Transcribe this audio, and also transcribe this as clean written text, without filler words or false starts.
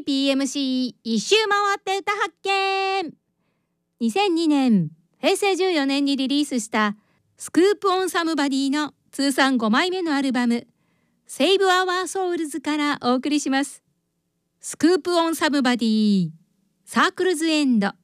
TPMC 一周回って歌発見。2002年平成14年にリリースしたスクープオンサムバディの通算5枚目のアルバム Save Our Souls からお送りします。スクープオンサムバディサークルズエンド。